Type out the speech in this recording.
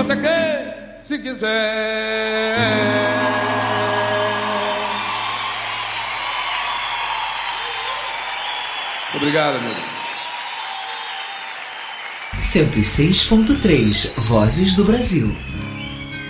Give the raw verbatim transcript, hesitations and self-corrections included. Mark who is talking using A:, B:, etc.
A: você quer, se quiser. Obrigado, amigo.
B: cento e seis ponto três Vozes do Brasil.